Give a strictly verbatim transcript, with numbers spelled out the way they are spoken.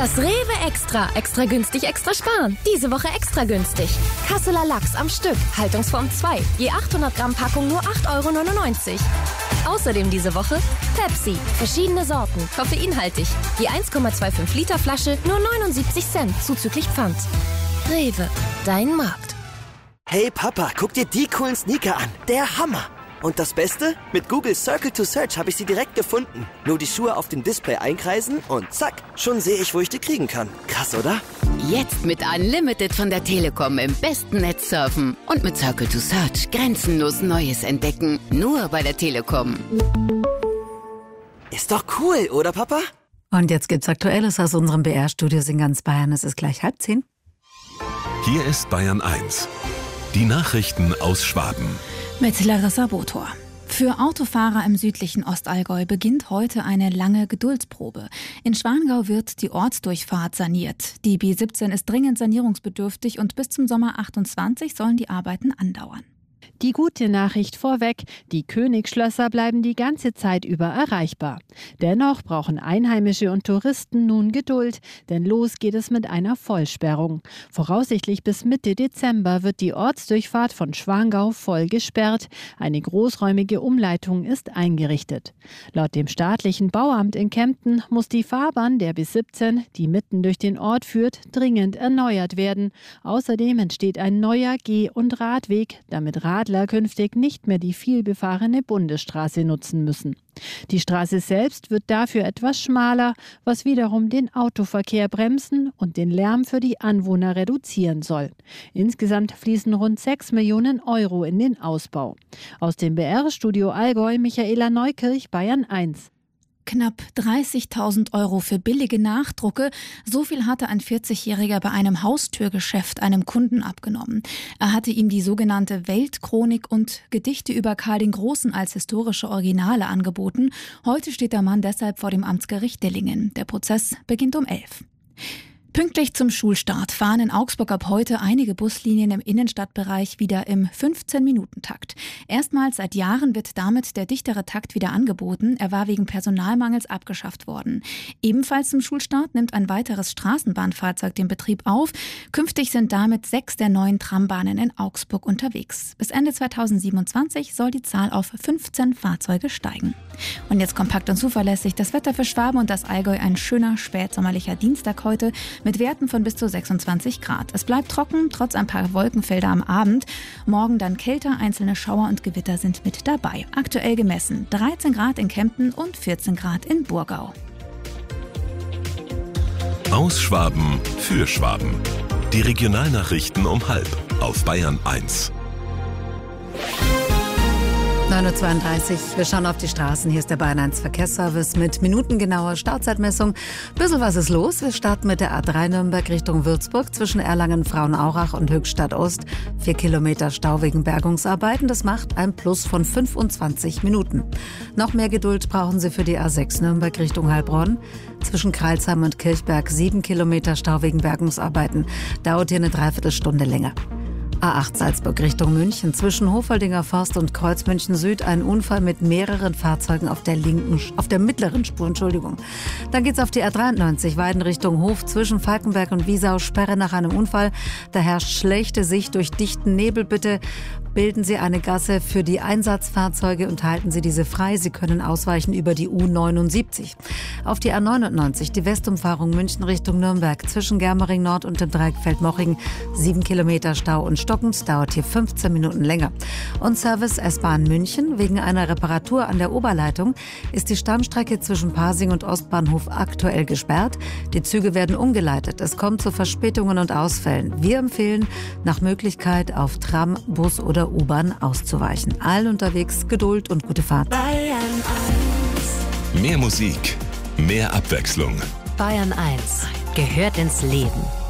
Das Rewe Extra. Extra günstig, extra sparen. Diese Woche extra günstig. Kasseler Lachs am Stück. Haltungsform zwei. Je achthundert Gramm Packung nur acht Euro neunundneunzig. Außerdem diese Woche Pepsi. Verschiedene Sorten. Koffeinhaltig. Je eins Komma fünfundzwanzig Liter Flasche nur neunundsiebzig Cent. Zuzüglich Pfand. Rewe. Dein Markt. Hey Papa, guck dir die coolen Sneaker an. Der Hammer. Und das Beste? Mit Google Circle to Search habe ich sie direkt gefunden. Nur die Schuhe auf dem Display einkreisen und zack, schon sehe ich, wo ich die kriegen kann. Krass, oder? Jetzt mit Unlimited von der Telekom im besten Netz surfen. Und mit Circle to Search grenzenlos Neues entdecken. Nur bei der Telekom. Ist doch cool, oder Papa? Und jetzt gibt's Aktuelles aus unserem B R-Studios in ganz Bayern. Es ist gleich halb zehn. Hier ist Bayern eins. Die Nachrichten aus Schwaben. Mit Larissa Botor. Für Autofahrer im südlichen Ostallgäu beginnt heute eine lange Geduldsprobe. In Schwangau wird die Ortsdurchfahrt saniert. Die B siebzehn ist dringend sanierungsbedürftig und bis zum Sommer achtundzwanzig sollen die Arbeiten andauern. Die gute Nachricht vorweg, die Königsschlösser bleiben die ganze Zeit über erreichbar. Dennoch brauchen Einheimische und Touristen nun Geduld, denn los geht es mit einer Vollsperrung. Voraussichtlich bis Mitte Dezember wird die Ortsdurchfahrt von Schwangau voll gesperrt. Eine großräumige Umleitung ist eingerichtet. Laut dem staatlichen Bauamt in Kempten muss die Fahrbahn der B siebzehn, die mitten durch den Ort führt, dringend erneuert werden. Außerdem entsteht ein neuer Geh- und Radweg, damit Radler künftig nicht mehr die vielbefahrene Bundesstraße nutzen müssen. Die Straße selbst wird dafür etwas schmaler, was wiederum den Autoverkehr bremsen und den Lärm für die Anwohner reduzieren soll. Insgesamt fließen rund sechs Millionen Euro in den Ausbau. Aus dem B R-Studio Allgäu, Michaela Neukirch, Bayern eins. Knapp dreißigtausend Euro für billige Nachdrucke. So viel hatte ein vierzigjähriger bei einem Haustürgeschäft einem Kunden abgenommen. Er hatte ihm die sogenannte Weltchronik und Gedichte über Karl den Großen als historische Originale angeboten. Heute steht der Mann deshalb vor dem Amtsgericht Dillingen. Der Prozess beginnt um elf. Pünktlich zum Schulstart fahren in Augsburg ab heute einige Buslinien im Innenstadtbereich wieder im fünfzehn-Minuten-Takt. Erstmals seit Jahren wird damit der dichtere Takt wieder angeboten. Er war wegen Personalmangels abgeschafft worden. Ebenfalls zum Schulstart nimmt ein weiteres Straßenbahnfahrzeug den Betrieb auf. Künftig sind damit sechs der neuen Trambahnen in Augsburg unterwegs. Bis Ende zweitausendsiebenundzwanzig soll die Zahl auf fünfzehn Fahrzeuge steigen. Und jetzt kompakt und zuverlässig das Wetter für Schwaben und das Allgäu. Ein schöner spätsommerlicher Dienstag heute mit Werten von bis zu sechsundzwanzig Grad. Es bleibt trocken, trotz ein paar Wolkenfelder am Abend. Morgen dann kälter, einzelne Schauer und Gewitter sind mit dabei. Aktuell gemessen dreizehn Grad in Kempten und vierzehn Grad in Burgau. Aus Schwaben für Schwaben. Die Regionalnachrichten um halb auf Bayern eins. neun Uhr zweiunddreißig, wir schauen auf die Straßen. Hier ist der Bayern eins Verkehrsservice mit minutengenauer Startzeitmessung. Bisschen was ist los. Wir starten mit der A drei Nürnberg Richtung Würzburg zwischen Erlangen, Frauenaurach und Höchstadt Ost. Vier Kilometer Stau wegen Bergungsarbeiten. Das macht ein Plus von fünfundzwanzig Minuten. Noch mehr Geduld brauchen Sie für die A sechs Nürnberg Richtung Heilbronn. Zwischen Kreilsheim und Kirchberg sieben Kilometer Stau wegen Bergungsarbeiten. Dauert hier eine Dreiviertelstunde länger. A acht Salzburg Richtung München. Zwischen Hofoldinger Forst und Kreuz München Süd ein Unfall mit mehreren Fahrzeugen auf der linken, auf der mittleren Spur, Entschuldigung. Dann geht's auf die A dreiundneunzig Weiden Richtung Hof. Zwischen Falkenberg und Wiesau Sperre nach einem Unfall. Da herrscht schlechte Sicht durch dichten Nebel. Bitte bilden Sie eine Gasse für die Einsatzfahrzeuge und halten Sie diese frei. Sie können ausweichen über die U neunundsiebzig. Auf die A neunundneunzig, die Westumfahrung München Richtung Nürnberg. Zwischen Germering Nord und dem Dreieck Feldmoching sieben Kilometer Stau und Stockend. Dauert hier fünfzehn Minuten länger. Und Service S-Bahn München. Wegen einer Reparatur an der Oberleitung ist die Stammstrecke zwischen Pasing und Ostbahnhof aktuell gesperrt. Die Züge werden umgeleitet. Es kommt zu Verspätungen und Ausfällen. Wir empfehlen, nach Möglichkeit auf Tram, Bus oder U-Bahn auszuweichen. Allen unterwegs Geduld und gute Fahrt. Bayern eins. Mehr Musik, mehr Abwechslung. Bayern eins gehört ins Leben.